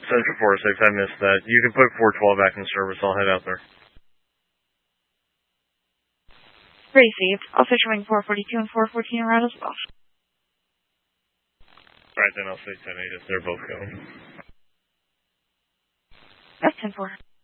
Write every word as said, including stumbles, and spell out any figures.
Central four six, I missed that. You can put four twelve back in service. I'll head out there. Received. Also showing four forty-two and four fourteen around as well. Alright, then I'll say ten eight if they're both going. That's ten four.